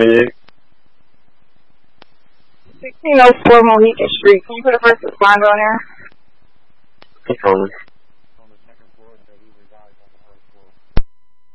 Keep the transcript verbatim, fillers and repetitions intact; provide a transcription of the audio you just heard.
twenty-eight. sixteen oh four Mohican Street. Can you put a first responder on there? No problem.